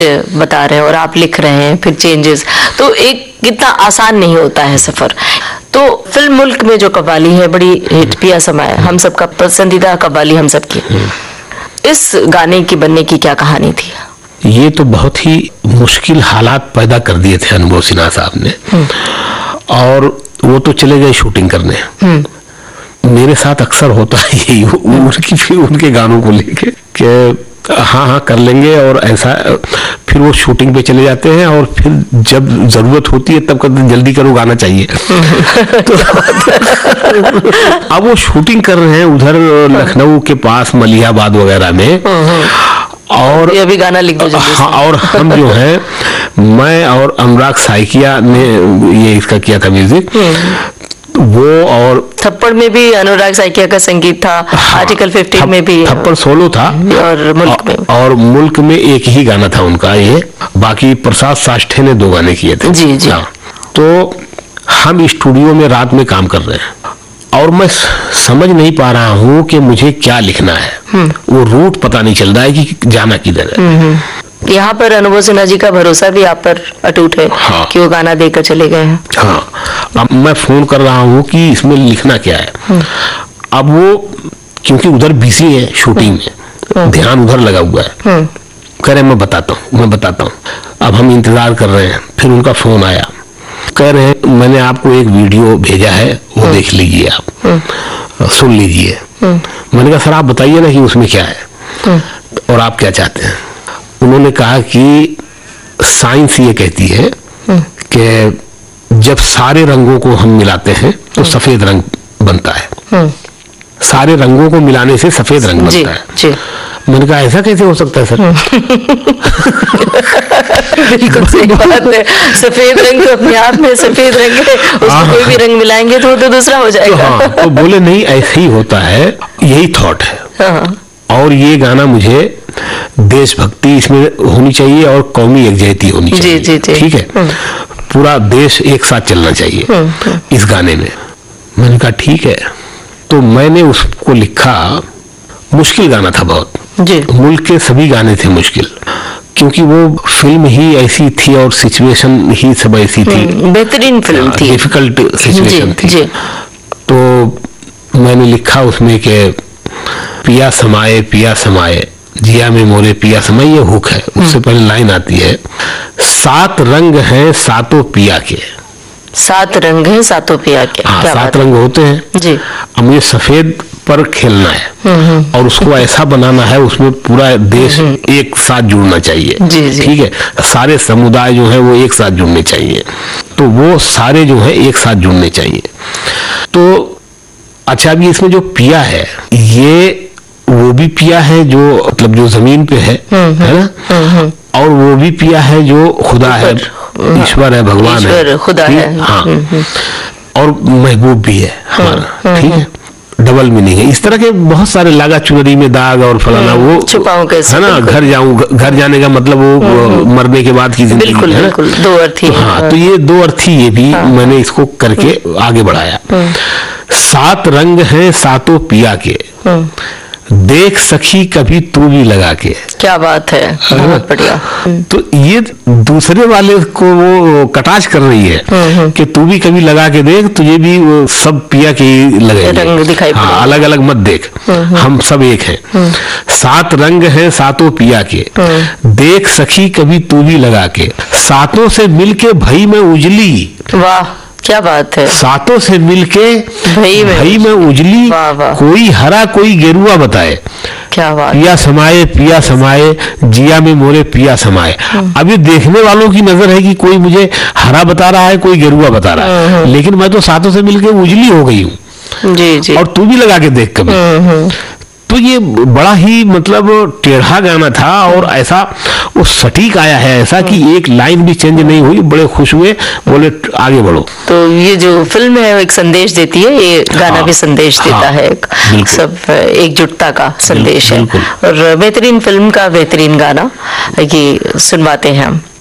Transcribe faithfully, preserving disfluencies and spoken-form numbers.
बता रहे हैं और आप लिख रहे हैं, फिर चेंजेस, तो एक कितना आसान नहीं होता है सफर। तो फिल्म मुल्क में जो कव्वाली है बड़ी हिट, पिया समाए, हम सबका पसंदीदा कव्वाली हम सबकी, इस गाने की बनने की क्या कहानी थी? ये तो बहुत ही मुश्किल हालात पैदा कर दिए थे अनुभव सिन्हा साहब ने, और वो तो चले गए शूटिंग करने। मेरे साथ अक्सर होता है यही, उनकी फिर उनके गानों को लेके कि हाँ हाँ कर लेंगे, और ऐसा फिर वो शूटिंग पे चले जाते हैं, और फिर जब जरूरत होती है तब कहते जल्दी करो, गाना चाहिए। तो अब वो शूटिंग कर रहे हैं उधर लखनऊ के पास मलिहाबाद वगैरह में, और ये भी गाना लिख दो। हाँ, और हम जो है, मैं और अनुराग साइकिया ने ये इसका किया था म्यूजिक, वो, और थप्पड़ में भी अनुराग साइकिया का संगीत था। हाँ, आर्टिकल फिफ्टीन थप, में भी थप्पड़ सोलो था, और मुल्क में और मुल्क में एक ही गाना था उनका ये, बाकी प्रसाद साष्टे ने दो गाने किए थे। जी जी। तो हम स्टूडियो में रात में काम कर रहे हैं, और मैं समझ नहीं पा रहा हूँ कि मुझे क्या लिखना है, वो रूट पता नहीं चल रहा है कि जाना किधर है। यहाँ पर अनुभव सिन्हा जी का भरोसा भी आप पर अटूट है। हाँ। कि वो गाना देकर चले गए हैं। हाँ, अब मैं फोन कर रहा हूँ कि इसमें लिखना क्या है। अब वो क्योंकि उधर बिजी है शूटिंग में, ध्यान उधर लगा हुआ है, कह रहे मैं बताता हूँ मैं बताता हूँ। अब हम इंतजार कर रहे हैं, फिर उनका फोन आया, कह रहे हैं मैंने आपको एक वीडियो भेजा है, वो देख लीजिए, आप सुन लीजिए। मैंने कहा सर आप बताइए ना कि उसमें क्या है और आप क्या चाहते हैं। उन्होंने कहा कि साइंस ये कहती है कि जब सारे रंगों को हम मिलाते हैं तो सफेद रंग बनता है, सारे रंगों को मिलाने से सफेद रंग बनता जी, है जी। मैंने कहा ऐसा कैसे हो सकता है सर। बिल्कुल सही बात है, सफेद रंग तो अपने आप में सफेद रंग है, उसको कोई भी रंग मिलाएंगे तो वो तो दूसरा हो जाएगा। तो, हाँ, तो बोले नहीं ऐसे ही होता है, यही थॉट है। हाँ। और ये गाना मुझे देशभक्ति इसमें होनी चाहिए और कौमी एकजुटता होनी चाहिए, ठीक है, पूरा देश एक साथ चलना चाहिए इस गाने में। मैंने कहा ठीक है, तो मैंने उसको लिखा। मुश्किल गाना था बहुत जी। मुल्क के सभी गाने थे मुश्किल, क्योंकि वो फिल्म ही ऐसी थी और सिचुएशन ही सब ऐसी थी, बेहतरीन फिल्म थी, डिफिकल्ट सिचुएशन थी जी। तो मैंने लिखा उसमें के पिया समाए पिया समाए जिया में मोरे पिया समाए, ये हुक है। उससे पहले लाइन आती है, सात रंग हैं सातों पिया के। सात रंग हैं सातों पिया के। हाँ, सात रंग होते हैं जी। अब मुझे सफेद पर खेलना है और उसको ऐसा बनाना है, उसमें पूरा देश एक साथ जुड़ना चाहिए, ठीक है, सारे समुदाय जो है वो एक साथ जुड़ने चाहिए, तो वो सारे जो है एक साथ जुड़ने चाहिए। तो अच्छा, अभी इसमें जो पिया है ये वो भी पिया है जो मतलब जो जमीन पे है, है ना, और वो भी पिया है जो खुदा है, ईश्वर है, भगवान है, खुदा है। हाँ, और महबूब भी है हमारा, ठीक है, डबल मीनिंग है। इस तरह के बहुत सारे लागा चुनरी में दाग और फलाना, वो छुपाऊं कैसे, है ना, घर जाऊं, घर जाने का मतलब वो मरने के बाद की जिंदगी, बिल्कुल, है बिल्कुल, दो अर्थी। हाँ, तो ये दो अर्थी ये भी मैंने इसको करके आगे बढ़ाया। सात रंग हैं सातों पिया के, देख सखी कभी तू भी लगा के। क्या बात है, बहुत बढ़िया। तो ये दूसरे वाले को वो कटाक्ष कर रही है कि तू भी कभी लगा के देख, तुझे भी वो सब पिया के लगे, रंग दिखाई पड़े। हाँ, अलग अलग मत देख, हम सब एक हैं। सात रंग हैं सातों पिया के, देख सखी कभी तू भी लगा के, सातों से मिलके भई में उजली। वाह, क्या बात है, सातों से मिलके भई में, भई में उजली, कोई हरा कोई गेरुआ बताए। क्या बात, पिया समाए पिया समाए जिया में मोरे पिया समाए। अब ये देखने वालों की नजर है कि कोई मुझे हरा बता रहा है, कोई गेरुआ बता रहा है, लेकिन मैं तो सातों से मिलके उजली हो गई हूँ जी जी, और तू भी लगा के देख कभी। तो ये बड़ा ही मतलब टेढ़ा गाना था और ऐसा वो सटीक आया है, ऐसा कि एक लाइन भी चेंज नहीं हुई। बड़े खुश हुए, बोले आगे बढ़ो। तो ये जो फिल्म है वो एक संदेश देती है, ये गाना हाँ, भी संदेश देता हाँ, है, एक सब एकजुटता का संदेश है, और बेहतरीन फिल्म का बेहतरीन गाना ये सुनवाते हैं हम।